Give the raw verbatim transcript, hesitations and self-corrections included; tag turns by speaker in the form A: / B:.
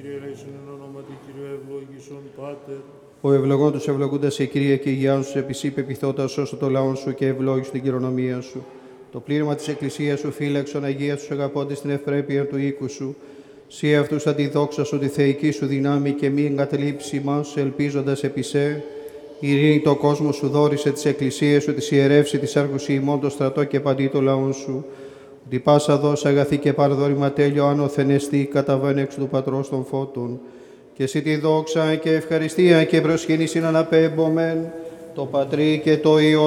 A: Κύριε ελέησον εν ονόματι Κύριου ευλογήσον Πάτερ.
B: Ο ευλογών τους ευλογούντας σε Κύριε και υγειάζουν τους επισή πεπιθώντας όσο το λαόν σου και ευλόγησον την κληρονομία σου. Το πλήρωμα της Εκκλησίας σου φύλαξον Αγία τους αγαπώντες την ευπρέπεια του οίκου σου. Σύ αυτούς θα τη δόξα σου τη θεϊκή σου δυνάμει και μη εγκαταλείψει μας ελπίζοντας επί σε. Ειρήνη το κόσμο σου δόρισε τις εκκλησίες σου, της ιερεύσει της άρχουση ημών το στρατό και παντί το λαόν σου. Ότι πάσα δόση αγαθή και παραδόρημα τέλειο άνωθεν εστί καταβαίνει εξ του Πατρός των φώτων. Και εσύ τη δόξα και ευχαριστία και προσκύνησιν αναπέμπομεν το Πατρί και το Υιό